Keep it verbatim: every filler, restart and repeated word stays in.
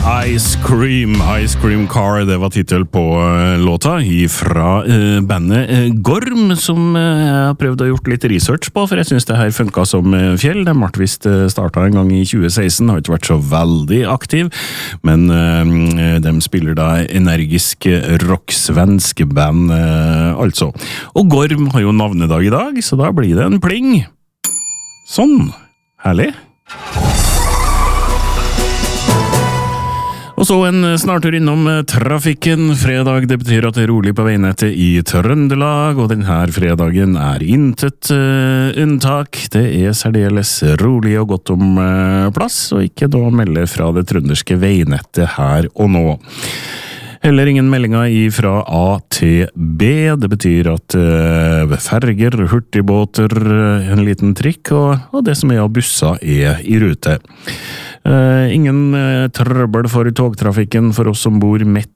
Ice Cream, Ice Cream Car, det var titel på uh, låta fra uh, bandet uh, Gorm, som uh, jeg har prøvd å gjort litt research på, for jeg synes det her funket som uh, fjell. De ble vist uh, startet en gang i tjue seksten, har ikke vært så veldig aktiv, men uh, de spiller da energisk rock-svensk band, uh, altså. Og Gorm har jo navnedag i dag, så da blir det en pling. Sånn, herlig. Og så en snartur innom trafikken. Fredag, det betyr at det er rolig på veinettet i Trøndelag, og denne fredagen er intet uh, unntak. Det er særdeles rolig og godt om uh, plass, og ikke da melde fra det trønderske veinettet her og nå. Heller ingen meldinger fra A til B. Det betyr at uh, ferger, hurtigbåter, en liten trikk, og, og det som er av busser er i rute. Uh, ingen uh, trøbbel for togtrafikken for oss som bor midt